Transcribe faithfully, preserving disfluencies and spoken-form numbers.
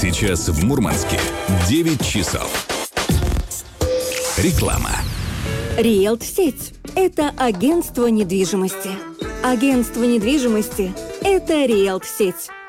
Сейчас в Мурманске девять часов. Реклама. Риэлт-сеть – это агентство недвижимости. Агентство недвижимости – это Риэлт-сеть.